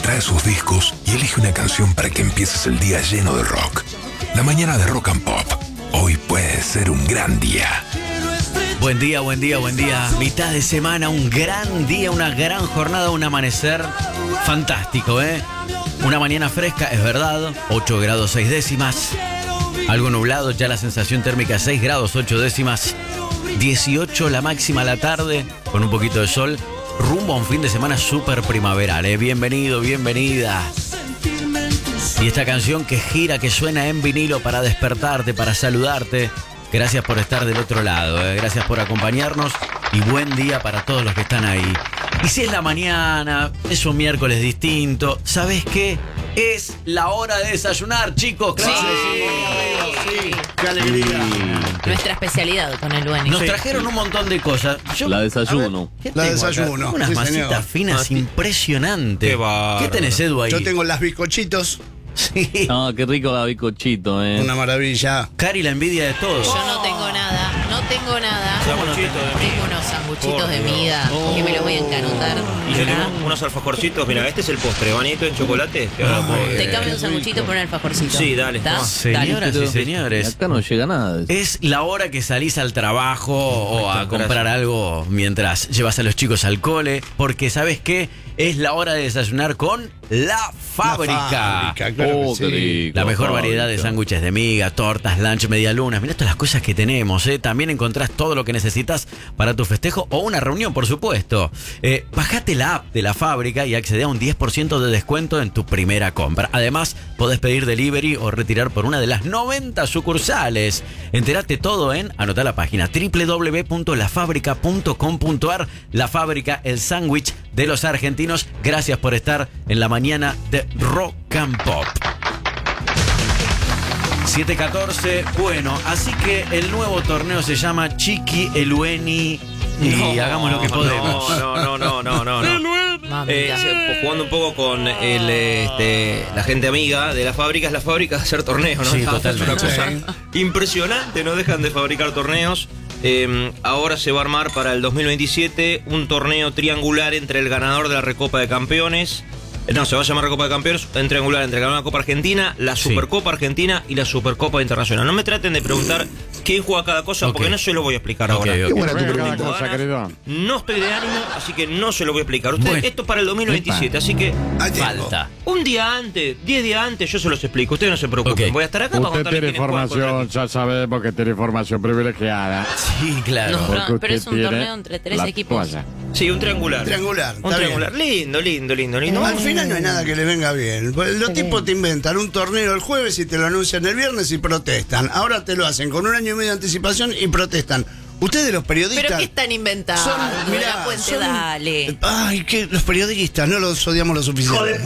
trae sus discos y elige una canción para que empieces el día lleno de rock. La mañana de Rock and Pop. Hoy puede ser un gran día. Buen día, buen día, buen día. Mitad de semana, un gran día, una gran jornada, un amanecer fantástico, ¿eh? Una mañana fresca, es verdad, 8 grados 6 décimas. Algo nublado, ya la sensación térmica 6 grados 8 décimas. 18 la máxima a la tarde, con un poquito de sol. Rumbo a un fin de semana súper primaveral, ¿eh? Bienvenido, bienvenida. Y esta canción que gira, que suena en vinilo para despertarte, para saludarte. Gracias por estar del otro lado, ¿eh? Gracias por acompañarnos y buen día para todos los que están ahí. Y si es la mañana, es un miércoles distinto, ¿sabes qué? Es la hora de desayunar, chicos. Claro que sí. ¡Qué alegría! Nuestra especialidad con el Lueni. Nos trajeron un montón de cosas. La desayuno. ¿Qué La tengo acá? desayuno. Unas Sí, masitas señor. finas impresionantes. Qué bárbaro. ¿Qué tenés, Edu, ahí? Yo tengo las bizcochitos, Sí. Ah, qué rico la bicochito, una maravilla. Cari, la envidia de todos. Yo no tengo nada, no tengo nada. Sanguchito de Tengo unos sanguchitos de mida que me los voy a encanutar. Y yo tengo unos alfajorcitos. Mira, este es el postre, bañito en chocolate. Te cambio un sanguchito por un alfajorcito. Sí, dale. ¿Está? Señoras y Pero señores, acá no llega nada. es la hora que salís al trabajo o a comprar algo mientras llevas a los chicos al cole, porque ¿sabes qué? Es la hora de desayunar con La Fábrica. Claro que Oh, sí. qué rico. La mejor Fábrica. variedad de sándwiches de miga, tortas, lunch, medialunas. Mirá todas las cosas que tenemos, ¿eh? También encontrás todo lo que necesitas para tu festejo o una reunión, por supuesto. Bajate la app de La Fábrica y accede a un 10% de descuento en tu primera compra. Además, podés pedir delivery o retirar por una de las 90 sucursales. Entérate todo en, anotá la página, www.lafabrica.com.ar. La Fábrica, el sándwich de los argentinos. Gracias por estar en la mañana de Rock and Pop. 7:14, bueno, así que el nuevo torneo se llama Chiqui Elueni y hagamos lo que podemos. No. Mamita. Jugando un poco con la gente amiga de La Fábrica, es La Fábrica de hacer torneos, ¿no? Sí, Es totalmente. una cosa impresionante, no dejan de fabricar torneos. Ahora se va a armar para el 2027 un torneo triangular entre el ganador de la Recopa de Campeones. No, se va a llamar Recopa de Campeones, un triangular entre el ganador de la Copa Argentina, la Sí. Supercopa Argentina y la Supercopa Internacional. No me traten de preguntar quién juega cada cosa, Ok. porque no se lo voy a explicar Ok, ahora. ok. Qué buena tu Cada pregunta. cosa, querido. No estoy de ánimo, así que no se lo voy a explicar. Ustedes, Bueno. esto es para el 2027, así que Hay tiempo. Falta. un día antes, 10 días antes, yo se los explico. Ustedes no se preocupen. Ok. Voy a estar acá para Usted contarles tiene quiénes juegan contra información, quién. ya sabemos que tiene información privilegiada. Sí, claro. No. Porque pero es usted un tiene torneo entre 3 la equipos. toalla. Sí, un triangular. Triangular, Un está triangular. Lindo. Al final no hay nada que les venga bien. Pues los tipos te inventan un torneo el jueves y te lo anuncian el viernes y protestan. Ahora te lo hacen con un año y medio de anticipación y protestan. Ustedes los periodistas... ¿Pero qué están inventando? Son, mirá, La Puente, son- dale. Ay, que los periodistas no los odiamos los oficiales.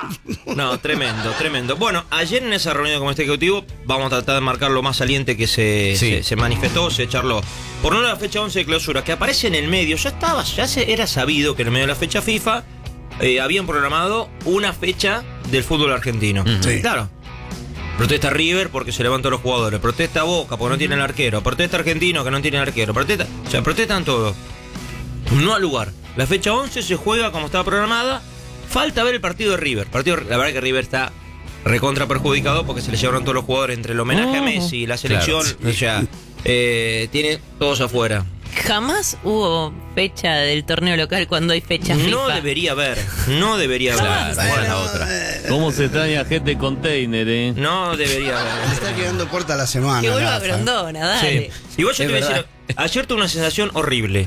No, tremendo. Bueno, ayer en esa reunión con este ejecutivo vamos a tratar de marcar lo más saliente que se manifestó, se charló. Por no la fecha 11 de clausura, que aparece en el medio, era sabido que en el medio de la fecha FIFA habían programado una fecha del fútbol argentino. Sí. Claro. Protesta River porque se levantan los jugadores. Protesta Boca porque no tienen arquero. Protesta Argentino que no tienen arquero. Protestan todos. No al lugar. La fecha 11 se juega como estaba programada. Falta ver el partido de River. La verdad que River está recontra perjudicado porque se le llevaron todos los jugadores entre el homenaje a Messi y la selección. Claro. O sea, tiene todos afuera. Jamás hubo fecha del torneo local cuando hay fecha FIFA. No debería haber. Jamás. Claro, ¿cuál es la otra? ¿Cómo se extraña gente container, No debería Le haber. está quedando corta la semana. Que vuelva a Rafa. Grondona, dale. Sí. Igual yo Es te voy a decir, verdad. ayer tuve una sensación horrible.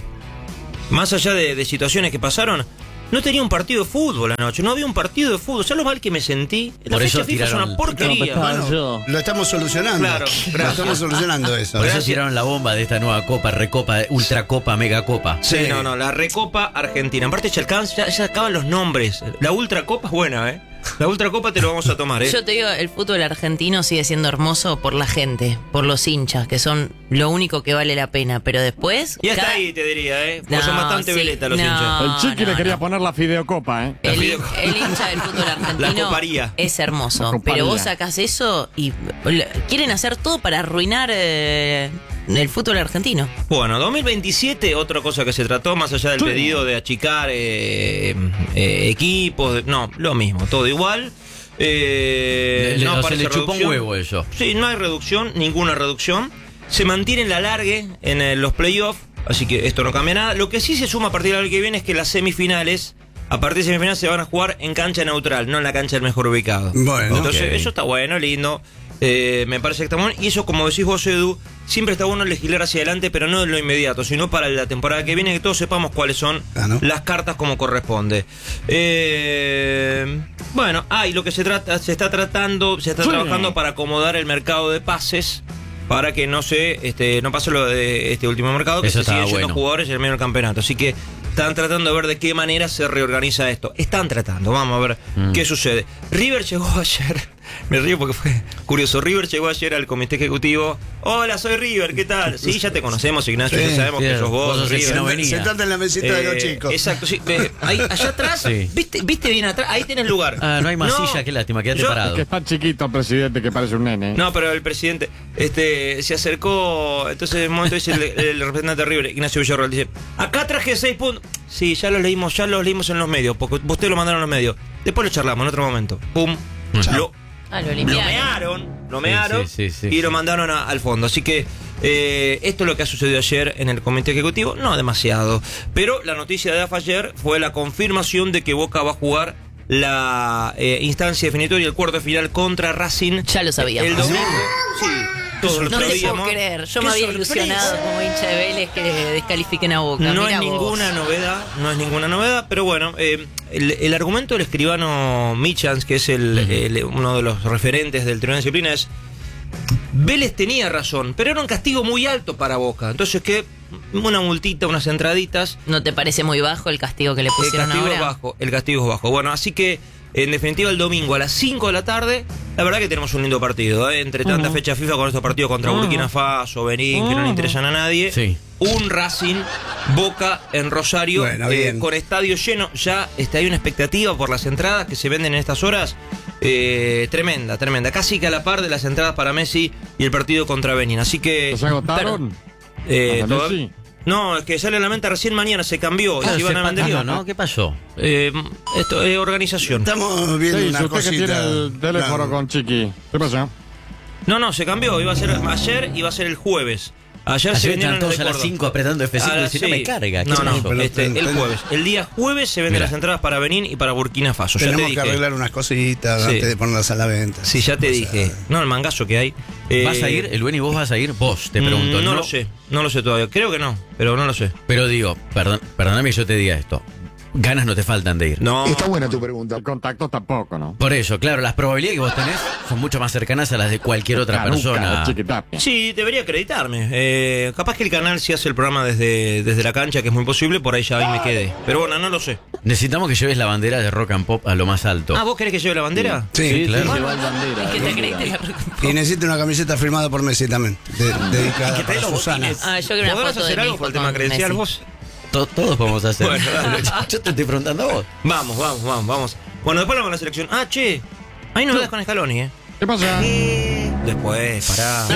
Más allá de situaciones que pasaron, no tenía un partido de fútbol anoche, no había un partido de fútbol. ¿Sabes lo mal que me sentí? La Por eso fecha FIFA es tiraron- una porquería. Bueno, Yo. lo estamos solucionando. Claro, Lo gracias. estamos solucionando eso. Por eso Gracias. tiraron la bomba de esta nueva copa, recopa, ultracopa, megacopa. Sí, no, la Recopa Argentina. Aparte ya acaban los nombres. La Ultracopa es buena, ¿eh? La Ultracopa te lo vamos a tomar, ¿eh? Yo te digo, el fútbol argentino sigue siendo hermoso por la gente, por los hinchas, que son lo único que vale la pena. Pero después... Y hasta cada- ahí te diría, ¿eh? Porque No, son bastante sí, veletas los no. hinchas. El Chiqui no, le quería no. poner la fideocopa, ¿eh? El, video- el hincha del fútbol La argentino coparía. es hermoso, La coparía. pero vos sacás eso y quieren hacer todo para arruinar el fútbol argentino. Bueno, 2027, otra cosa que se trató, más allá del pedido de achicar equipos, no, lo mismo, todo igual. No se aparece le chupó un reducción. huevo eso. Sí, no hay reducción, ninguna reducción. Se mantiene el alargue en los playoffs, así que esto no cambia nada. Lo que sí se suma a partir del año que viene es que las semifinales, a partir de semifinales, se van a jugar en cancha neutral, no en la cancha del mejor ubicado. Bueno. Entonces, Ok. eso está bueno, lindo. Me parece que está bueno. Y eso, como decís vos, Edu, siempre está bueno legislar hacia adelante, pero no en lo inmediato, sino para la temporada que viene, que todos sepamos cuáles son las cartas como corresponde. Bueno, y lo que se está trabajando para acomodar el mercado de pases, para que no pase lo de este último mercado, que Eso se siguen estaba yendo bueno. jugadores en el medio del campeonato. Así que están tratando de ver de qué manera se reorganiza esto. Están tratando, vamos a ver qué sucede. River llegó ayer, me río porque fue curioso. River llegó ayer al comité ejecutivo. Hola, soy River, ¿qué tal? Sí, ya te conocemos, Ignacio, ya sabemos que sos vos, Vos sos el River. que no venía. Sentate en la mesita de los chicos. Exacto, sí. Ahí, allá atrás, Sí. ¿viste bien atrás? Ahí tenés lugar. No hay más silla, qué lástima, quédate yo- parado. Que es tan chiquito el presidente que parece un nene. No, pero el presidente se acercó. Entonces, en un momento dice el representante de River, Ignacio Villarreal, dice: acá traje 6 puntos. Sí, ya los leímos en los medios, porque ustedes lo mandaron a los medios. Después lo charlamos en otro momento. Pum. Lo mearon Sí, y lo mandaron al fondo. Así que esto es lo que ha sucedido ayer en el comité ejecutivo. No demasiado. Pero la noticia de AFA ayer fue la confirmación de que Boca va a jugar la instancia definitoria, el cuarto de final contra Racing. Ya lo sabíamos. El domingo. Sí, todos lo No te sabíamos. puedo creer. Yo ¡Qué me había sorpresa! ilusionado como hincha de Vélez que descalifiquen a Boca. No Mirá es vos. no es ninguna novedad, pero bueno, el argumento del escribano Michans, que es uno de los referentes del Tribunal de Disciplina, es: Vélez tenía razón, pero era un castigo muy alto para Boca. Entonces, que una multita, unas entraditas. ¿No te parece muy bajo el castigo que le El pusieron castigo ahora? es bajo, el castigo es bajo. Bueno, así que en definitiva el domingo a las 5 de la tarde, la verdad que tenemos un lindo partido, ¿eh? Entre tantas fechas FIFA con estos partidos contra Burkina Faso, Benín, que no le interesan a nadie. Sí. Un Racing Boca en Rosario, Bueno, bien. con estadio lleno. Ya hay una expectativa por las entradas que se venden en estas horas. Tremenda. Casi que a la par de las entradas para Messi y el partido contra Benín. Así que ¿Se agotaron? ¿Para todavía- Messi? no, es que sale a la venta recién mañana, se cambió. y Ah, se iban se a vender patinó, hoy. ¿no? ¿Qué pasó? Esto es organización. Estamos viendo Sí, una usted que cosita. tiene el teléfono No. con Chiqui. ¿Qué pasa? No, se cambió. Iba a ser ayer, iba a ser el jueves. Ayer se Ayer vendieron están todos los de a las Córdoba. 5 apretando F5 y Ah, dicen, no sí. me carga. ¿qué No, pasó? pero el jueves. El día jueves se venden Mirá. las entradas para Benín y para Burkina Faso. Ya te Tenemos que dije. arreglar unas cositas Sí. antes de ponerlas a la venta. Sí, ya te dije. No, el mangazo que hay. ¿Vas a ir? ¿El Buen y vos vas a ir? Vos, te pregunto. No lo sé todavía. Creo que no, pero no lo sé. Pero digo, perdóname que yo te diga esto. Ganas no te faltan de ir. No. Está buena tu pregunta. El contacto tampoco, ¿no? Por eso, claro, las probabilidades que vos tenés son mucho más cercanas a las de cualquier otra Canuca, persona. Chiquitapia. Sí, debería acreditarme. Capaz que el canal, si hace el programa desde la cancha, que es muy posible, por ahí ya ahí me quede. Pero bueno, no lo sé. Necesitamos que lleves la bandera de Rock and Pop a lo más alto. Ah, ¿vos querés que lleve la bandera? Sí, claro. lleva el bandera. Que te acredite la Y necesito una camiseta firmada por Messi también. Dedicada para los Susana. botines. Ah, yo quiero una ¿Podrás foto hacer de mi algo hijo por el tema con credencial Messi. vos? Todos podemos hacer. Bueno, dale. Yo te estoy preguntando a vos. Vamos. Bueno, después vamos a la selección. Ah, che. Ahí no das con Scaloni, ¿Qué pasa? Después, pará.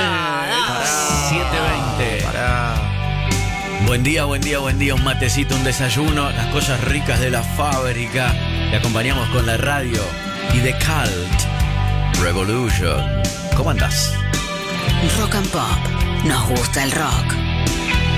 7:20. Pará. Buen día. Un matecito, un desayuno, las cosas ricas de la fábrica. Te acompañamos con la radio y The Cult Revolution. ¿Cómo andás? Rock and Pop. Nos gusta el rock.